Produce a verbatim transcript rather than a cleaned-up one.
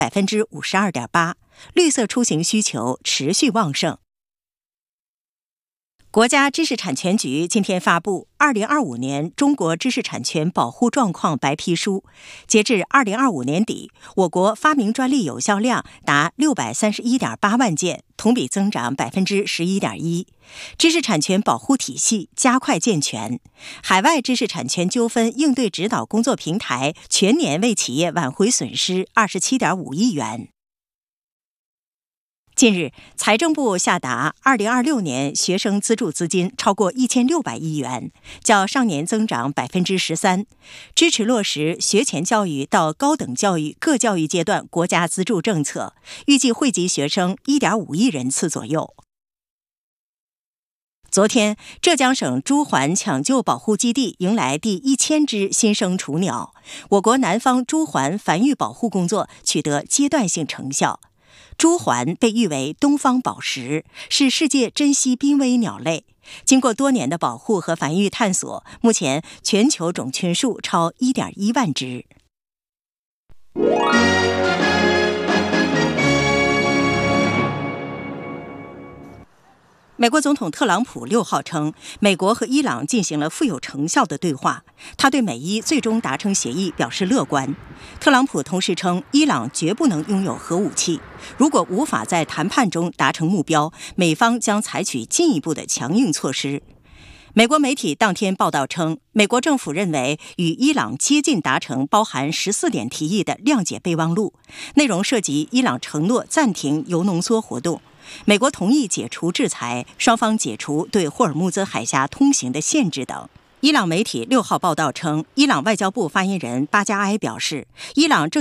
百分之五十二点八，绿色出行需求持续旺盛。国家知识产权局今天发布《二零二五年中国知识产权保护状况白皮书》，截至二零二五年底，我国发明专利有效量达六百三十一点八万件，同比增长百分之十一点一。知识产权保护体系加快健全，海外知识产权纠纷应对指导工作平台全年为企业挽回损失二十七点五亿元。近日，财政部下达二零二六年学生资助资金超过一千六百亿元，较上年增长百分之十三，支持落实学前教育到高等教育各教育阶段国家资助政策，预计惠及学生一点五亿人次左右。昨天，浙江省朱鹮抢救保护基地迎来第一千只新生雏鸟，我国南方朱鹮繁育保护工作取得阶段性成效。朱鹮被誉为东方宝石，是世界珍稀濒危鸟类。经过多年的保护和繁育探索，目前全球种群数超 一点一万只。美国总统特朗普六号称，美国和伊朗进行了富有成效的对话，他对美伊最终达成协议表示乐观。特朗普同时称，伊朗绝不能拥有核武器，如果无法在谈判中达成目标，美方将采取进一步的强硬措施。美国媒体当天报道称，美国政府认为与伊朗接近达成包含十四点提议的谅解备忘录，内容涉及伊朗承诺暂停铀浓缩活动，美国同意解除制裁，双方解除对霍尔木兹海峡通行的限制等。伊朗媒体六号报道称，伊朗外交部发言人巴加埃表示，伊朗正